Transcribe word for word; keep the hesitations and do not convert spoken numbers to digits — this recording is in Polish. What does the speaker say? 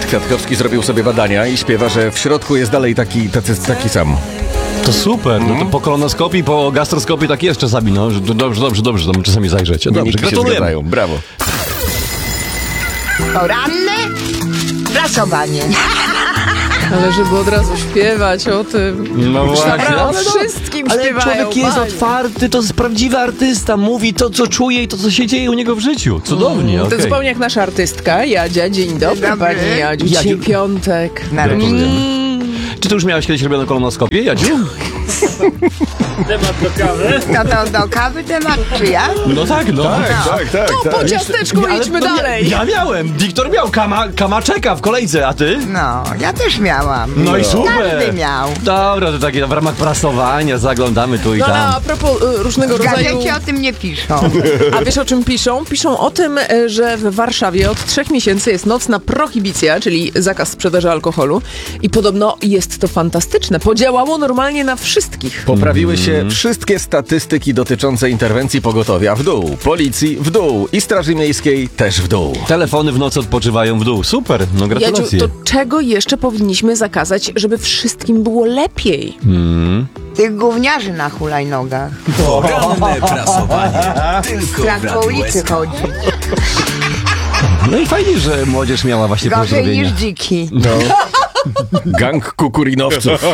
Kwiatkowski zrobił sobie badania i śpiewa, że w środku jest dalej taki, tacy, taki sam. To super, no to po kolonoskopii, po gastroskopii tak jest czasami, no, że dobrze, dobrze, dobrze, to my czasami zajrzeć. Dobrze, Mimiki się gratulujemy. zgadzają. Brawo. Poranne prasowanie. Ale żeby od razu śpiewać o tym. No właśnie. O wszystkim Ale śpiewają. człowiek jest panie. otwarty, to jest prawdziwy artysta, mówi to, co czuje i to, co się dzieje u niego w życiu. Cudownie, To okej. zupełnie jak nasza artystka, Jadzia. Dzień dobry, dobry. pani Jadziu. Dzisiaj Jadziu. piątek. Narodziny. Czy ty już miałeś kiedyś robioną kolonoskopię, Jadziu? To, to do kawy temat, czy ja? No tak, no. Tak, tak, tak. Po tak. ciasteczku Ale idźmy to ja- dalej. Ja miałem, Wiktor miał, kama, kama czeka w kolejce, a ty? No, ja też miałam. No i super. Każdy miał. Dobra, to takie w ramach prasowania zaglądamy tu i No, tam. no a propos y, różnego W rodzaju... gazecie o tym nie piszą. A wiesz o czym piszą? Piszą o tym, e, że w Warszawie od trzech miesięcy jest nocna prohibicja, czyli zakaz sprzedaży alkoholu. I podobno jest to fantastyczne. Podziałało normalnie na wszystkich. Poprawiły się wszystkie statystyki dotyczące interwencji pogotowia w dół, policji w dół i Straży Miejskiej też w dół. Telefony w nocy odpoczywają w dół. Super, no Jadziu, gratulacje. to czego jeszcze powinniśmy zakazać, żeby wszystkim było lepiej? Tych gówniarzy na hulajnogach. Poranne prasowanie. Tylko w Jak po Radiu ulicy S K. chodzi. No i fajnie, że młodzież miała właśnie Gorzej pozdrowienia. niż dziki. Gang kukurinowców.